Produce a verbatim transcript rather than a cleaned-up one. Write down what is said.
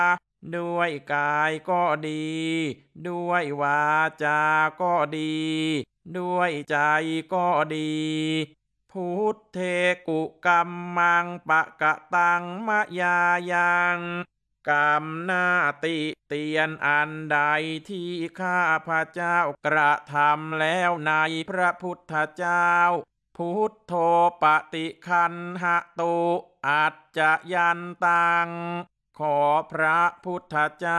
ด้วยกายก็ดีด้วยวาจาก็ดีด้วยใจก็ดีพุทเทกุกัมมังปะกะตังมะยายังกรรมหน้าติเตียนอันใดที่ข้าพระเจ้ากระทำแล้วในพระพุทธเจ้าพุทโธปฏิคันหตุอัจจยันตังขอพระพุทธเจ้า